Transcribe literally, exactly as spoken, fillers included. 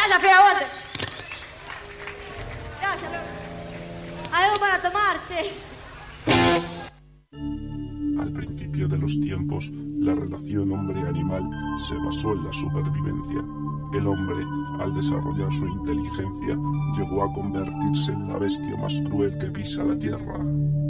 Vaya, pero aguante. Ya, hasta luego. Algo para tomar, che. Al principio de los tiempos, la relación hombre-animal se basó en la supervivencia. El hombre, al desarrollar su inteligencia, llegó a convertirse en la bestia más cruel que pisa la tierra.